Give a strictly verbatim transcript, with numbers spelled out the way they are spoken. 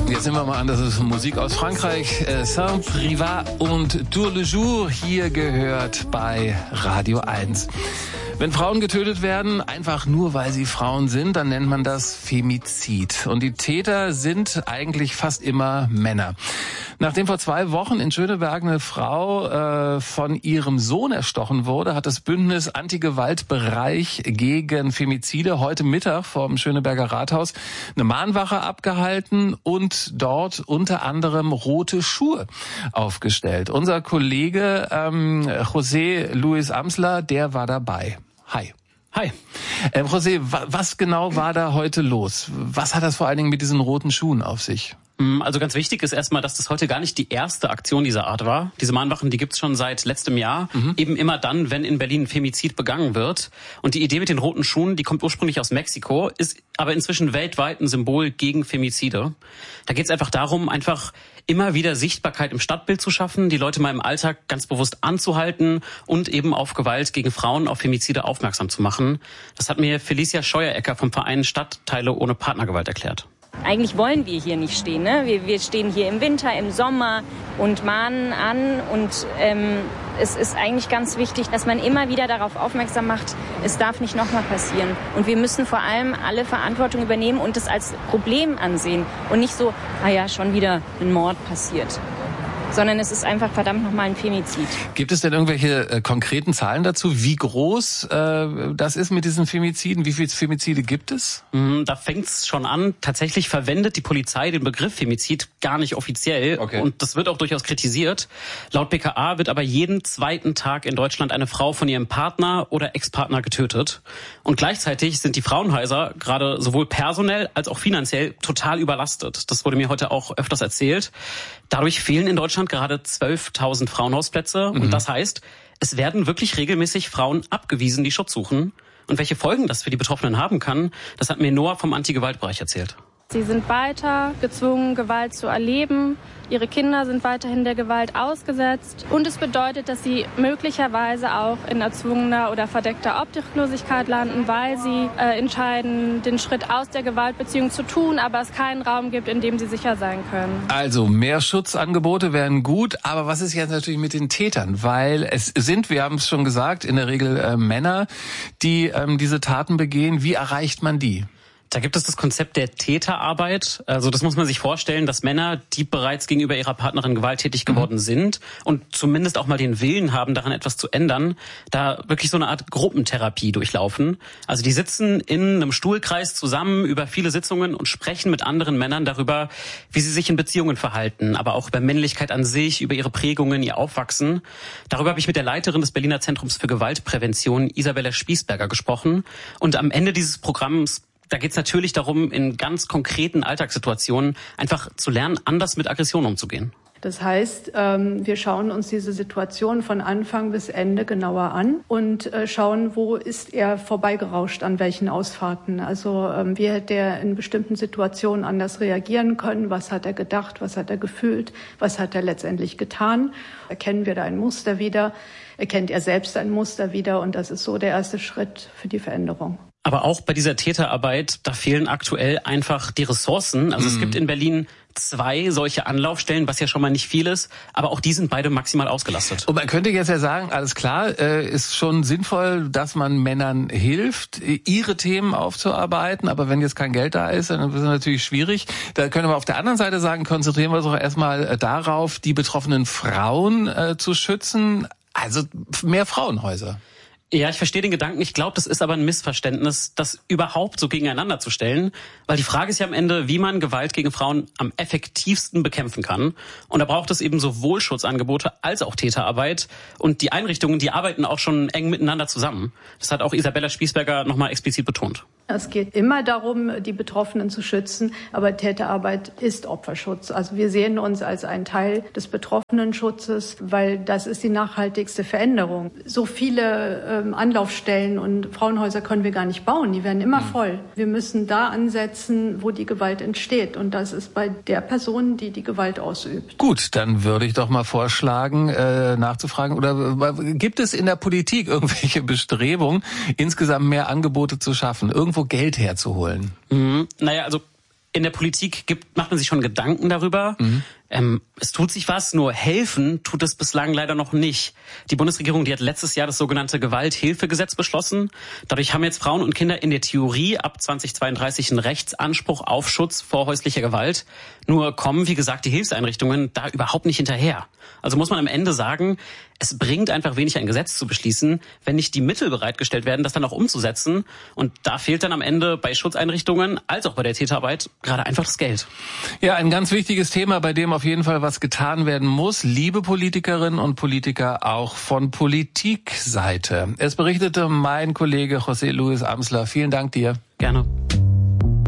Jetzt nehmen wir mal an, das ist Musik aus Frankreich. Saint-Privat und Tour le Jour hier gehört bei Radio eins. Wenn Frauen getötet werden, einfach nur weil sie Frauen sind, dann nennt man das Femizid. Und die Täter sind eigentlich fast immer Männer. Nachdem vor zwei Wochen in Schöneberg eine Frau äh, von ihrem Sohn erstochen wurde, hat das Bündnis Anti-Gewalt-Bereich gegen Femizide heute Mittag vom Schöneberger Rathaus eine Mahnwache abgehalten und dort unter anderem rote Schuhe aufgestellt. Unser Kollege ähm, José Luis Amsler, der war dabei. Hi. Hi. Ähm, José, was genau war da heute los? Was hat das vor allen Dingen mit diesen roten Schuhen auf sich? Also ganz wichtig ist erstmal, dass das heute gar nicht die erste Aktion dieser Art war. Diese Mahnwachen, die gibt's schon seit letztem Jahr. Mhm. Eben immer dann, wenn in Berlin ein Femizid begangen wird. Und die Idee mit den roten Schuhen, die kommt ursprünglich aus Mexiko, ist aber inzwischen weltweit ein Symbol gegen Femizide. Da geht's einfach darum, einfach immer wieder Sichtbarkeit im Stadtbild zu schaffen, die Leute mal im Alltag ganz bewusst anzuhalten und eben auf Gewalt gegen Frauen, auf Femizide aufmerksam zu machen. Das hat mir Felicia Scheuerecker vom Verein Stadtteile ohne Partnergewalt erklärt. Eigentlich wollen wir hier nicht stehen. Ne? Wir, wir stehen hier im Winter, im Sommer und mahnen an. Und ähm, es ist eigentlich ganz wichtig, dass man immer wieder darauf aufmerksam macht, es darf nicht nochmal passieren. Und wir müssen vor allem alle Verantwortung übernehmen und es als Problem ansehen. Und nicht so, ah ja, schon wieder ein Mord passiert. Sondern es ist einfach verdammt nochmal ein Femizid. Gibt es denn irgendwelche äh, konkreten Zahlen dazu, wie groß äh, das ist mit diesen Femiziden? Wie viele Femizide gibt es? Mm, da fängt's schon an. Tatsächlich verwendet die Polizei den Begriff Femizid gar nicht offiziell. Okay. Und das wird auch durchaus kritisiert. Laut B K A wird aber jeden zweiten Tag in Deutschland eine Frau von ihrem Partner oder Ex-Partner getötet. Und gleichzeitig sind die Frauenhäuser gerade sowohl personell als auch finanziell total überlastet. Das wurde mir heute auch öfters erzählt. Dadurch fehlen in Deutschland gerade zwölftausend Frauenhausplätze. Mhm. Und das heißt, es werden wirklich regelmäßig Frauen abgewiesen, die Schutz suchen. Und welche Folgen das für die Betroffenen haben kann, das hat mir Noah vom Anti-Gewalt-Bereich erzählt. Sie sind weiter gezwungen, Gewalt zu erleben. Ihre Kinder sind weiterhin der Gewalt ausgesetzt. Und es bedeutet, dass sie möglicherweise auch in erzwungener oder verdeckter Obdachlosigkeit landen, weil sie äh, entscheiden, den Schritt aus der Gewaltbeziehung zu tun, aber es keinen Raum gibt, in dem sie sicher sein können. Also mehr Schutzangebote wären gut, aber was ist jetzt natürlich mit den Tätern? Weil es sind, wir haben es schon gesagt, in der Regel äh, Männer, die ähm, diese Taten begehen. Wie erreicht man die? Da gibt es das Konzept der Täterarbeit. Also das muss man sich vorstellen, dass Männer, die bereits gegenüber ihrer Partnerin gewalttätig geworden mhm. sind und zumindest auch mal den Willen haben, daran etwas zu ändern, da wirklich so eine Art Gruppentherapie durchlaufen. Also die sitzen in einem Stuhlkreis zusammen über viele Sitzungen und sprechen mit anderen Männern darüber, wie sie sich in Beziehungen verhalten, aber auch über Männlichkeit an sich, über ihre Prägungen, ihr Aufwachsen. Darüber habe ich mit der Leiterin des Berliner Zentrums für Gewaltprävention, Isabella Spießberger, gesprochen. Und am Ende dieses Programms, da geht es natürlich darum, in ganz konkreten Alltagssituationen einfach zu lernen, anders mit Aggression umzugehen. Das heißt, wir schauen uns diese Situation von Anfang bis Ende genauer an und schauen, wo ist er vorbeigerauscht, an welchen Ausfahrten. Also wie hätte er in bestimmten Situationen anders reagieren können, was hat er gedacht, was hat er gefühlt, was hat er letztendlich getan. Erkennen wir da ein Muster wieder, erkennt er selbst ein Muster wieder und das ist so der erste Schritt für die Veränderung. Aber auch bei dieser Täterarbeit, da fehlen aktuell einfach die Ressourcen. Also mhm. es gibt in Berlin zwei solche Anlaufstellen, was ja schon mal nicht viel ist, aber auch die sind beide maximal ausgelastet. Und man könnte jetzt ja sagen, alles klar, äh, ist schon sinnvoll, dass man Männern hilft, ihre Themen aufzuarbeiten, aber wenn jetzt kein Geld da ist, dann ist es natürlich schwierig. Da können wir auf der anderen Seite sagen, konzentrieren wir uns doch erstmal darauf, die betroffenen Frauen äh, zu schützen, also mehr Frauenhäuser. Ja, ich verstehe den Gedanken. Ich glaube, das ist aber ein Missverständnis, das überhaupt so gegeneinander zu stellen. Weil die Frage ist ja am Ende, wie man Gewalt gegen Frauen am effektivsten bekämpfen kann. Und da braucht es eben sowohl Schutzangebote als auch Täterarbeit. Und die Einrichtungen, die arbeiten auch schon eng miteinander zusammen. Das hat auch Isabella Spießberger nochmal explizit betont. Es geht immer darum, die Betroffenen zu schützen, aber Täterarbeit ist Opferschutz. Also wir sehen uns als ein Teil des Betroffenenschutzes, weil das ist die nachhaltigste Veränderung. So viele ähm, Anlaufstellen und Frauenhäuser können wir gar nicht bauen, die werden immer voll. Wir müssen da ansetzen, wo die Gewalt entsteht und das ist bei der Person, die die Gewalt ausübt. Gut, dann würde ich doch mal vorschlagen, äh, nachzufragen, oder äh, gibt es in der Politik irgendwelche Bestrebungen, insgesamt mehr Angebote zu schaffen, irgendwo Geld herzuholen? Mhm. Naja, also in der Politik gibt, macht man sich schon Gedanken darüber. Mhm. Ähm, es tut sich was, nur helfen tut es bislang leider noch nicht. Die Bundesregierung, die hat letztes Jahr das sogenannte Gewalthilfegesetz beschlossen. Dadurch haben jetzt Frauen und Kinder in der Theorie ab zweitausendzweiunddreißig einen Rechtsanspruch auf Schutz vor häuslicher Gewalt. Nur kommen, wie gesagt, die Hilfseinrichtungen da überhaupt nicht hinterher. Also muss man am Ende sagen, es bringt einfach wenig, ein Gesetz zu beschließen, wenn nicht die Mittel bereitgestellt werden, das dann auch umzusetzen. Und da fehlt dann am Ende bei Schutzeinrichtungen als auch bei der Täterarbeit gerade einfach das Geld. Ja, ein ganz wichtiges Thema, bei dem auf jeden Fall was getan werden muss. Liebe Politikerinnen und Politiker, auch von Politikseite. Es berichtete mein Kollege José Luis Amsler. Vielen Dank dir. Gerne.